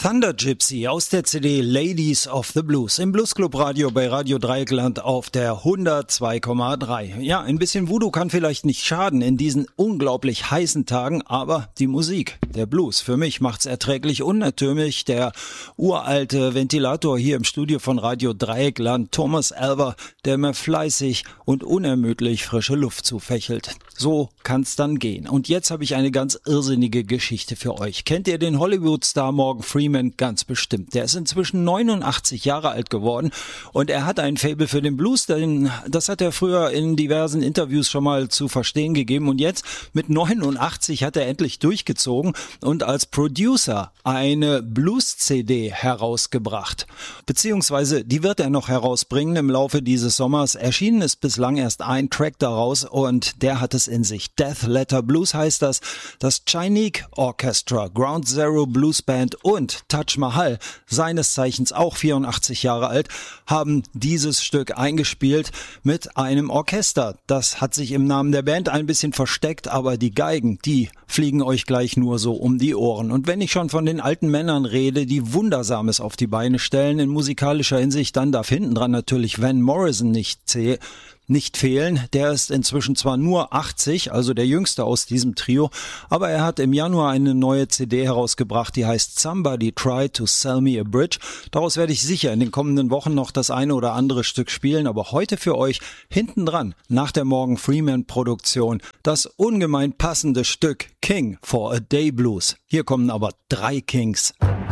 Thunder Gypsy aus der CD Ladies of the Blues im Bluesclub Radio bei Radio Dreieckland auf der 102,3. Ja, ein bisschen Voodoo kann vielleicht nicht schaden in diesen unglaublich heißen Tagen, aber die Musik, der Blues, für mich macht's erträglich unnatürlich. Der uralte Ventilator hier im Studio von Radio Dreieckland, Thomas Alva, der mir fleißig und unermüdlich frische Luft zufächelt. So kann's dann gehen. Und jetzt habe ich eine ganz irrsinnige Geschichte für euch. Kennt ihr den Hollywood-Star Morgan Freeman? Ganz bestimmt. Der ist inzwischen 89 Jahre alt geworden und er hat ein Faible für den Blues, denn das hat er früher in diversen Interviews schon mal zu verstehen gegeben und jetzt mit 89 hat er endlich durchgezogen und als Producer eine Blues-CD herausgebracht. Beziehungsweise die wird er noch herausbringen im Laufe dieses Sommers. Erschienen ist bislang erst ein Track daraus und der hat es in sich. Death Letter Blues heißt das. Das Chinook Orchestra, Ground Zero Blues Band und Taj Mahal, seines Zeichens auch 84 Jahre alt, haben dieses Stück eingespielt mit einem Orchester. Das hat sich im Namen der Band ein bisschen versteckt, aber die Geigen, die fliegen euch gleich nur so um die Ohren. Und wenn ich schon von den alten Männern rede, die Wundersames auf die Beine stellen in musikalischer Hinsicht, dann darf hinten dran natürlich Van Morrison nicht fehlen. Der ist inzwischen zwar nur 80, also der jüngste aus diesem Trio, aber er hat im Januar eine neue CD herausgebracht, die heißt Somebody Tried to Sell Me a Bridge. Daraus werde ich sicher in den kommenden Wochen noch das eine oder andere Stück spielen, aber heute für euch hinten dran, nach der Morgan Freeman Produktion, das ungemein passende Stück King for a Day Blues. Hier kommen aber 3 Kings.